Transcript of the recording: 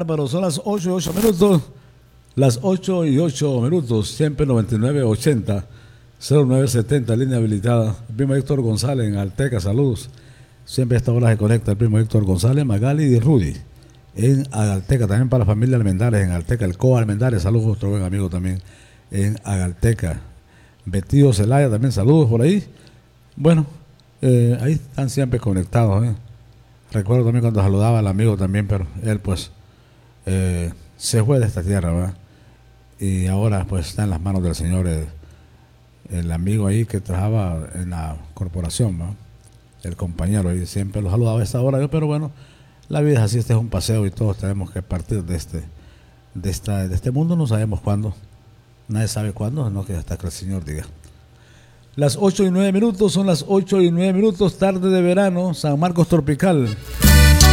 bárbaro, son las 8 y 8 minutos. Las 8 y 8 minutos, siempre 9980 0970, línea habilitada. El primo Héctor González en Alteca, saludos. Siempre a esta hora se conecta el primo Héctor González, Magali y Rudy en Agalteca, también para la familia Almendares en Alteca, el Co Almendares, saludos, otro buen amigo también en Agalteca. Betío Zelaya también, saludos por ahí. Bueno, ahí están siempre conectados. Recuerdo también cuando saludaba al amigo también, pero él pues se fue de esta tierra, ¿verdad? Y ahora pues está en las manos del Señor el amigo ahí que trabajaba en la corporación, ¿verdad? El compañero ahí, siempre lo saludaba a esta hora, yo, pero bueno, la vida es así, este es un paseo y todos tenemos que partir de este mundo, no sabemos cuándo, nadie sabe cuándo, no que hasta que el Señor diga. Las 8 y 9 minutos, son las 8 y 9 minutos, tarde de verano, San Marcos Tropical.